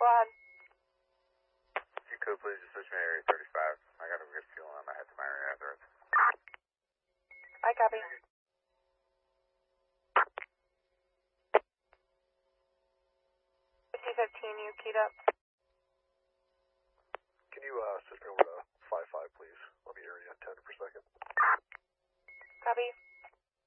squad. You could please just switch me to area 35. I got a good feeling I might head to my area afterwards. I copy. C-15, you keyed up. Can you switch me over to 5-5, please? Let me area 10 per second. Copy.